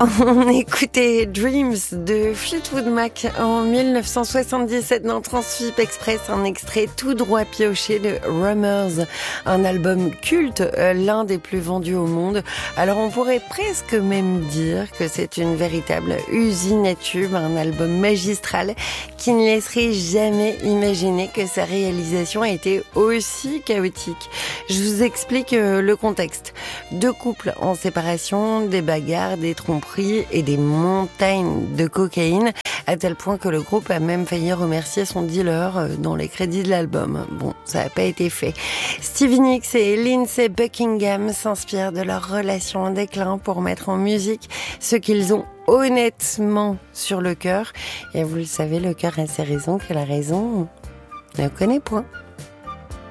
On écoutait Dreams de Fleetwood Mac en 1977 dans Transfip Express, un extrait tout droit pioché de Rumours, un album culte, l'un des plus vendus au monde. Alors on pourrait presque même dire que c'est une véritable usine à tubes, un album magistral qui ne laisserait jamais imaginer que sa réalisation a été aussi chaotique. Je vous explique le contexte. 2 couples en séparation, des bagarres, des tromperies et des montagnes de cocaïne, à tel point que le groupe a même failli remercier son dealer dans les crédits de l'album. Bon, ça n'a pas été fait. Stevie Nicks et Lindsey Buckingham s'inspirent de leur relation en déclin pour mettre en musique ce qu'ils ont honnêtement sur le cœur. Et vous le savez, le cœur a ses raisons que la raison ne connaît point.